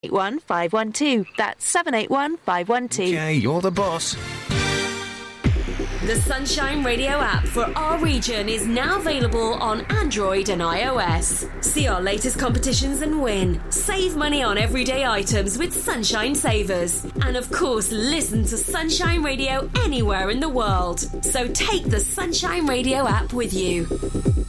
781-512. That's 781-512. Okay, you're the boss. The Sunshine Radio app for our region is now available on Android and iOS. See our latest competitions and win. Save money on everyday items with Sunshine Savers. And of course, listen to Sunshine Radio anywhere in the world. So take the Sunshine Radio app with you.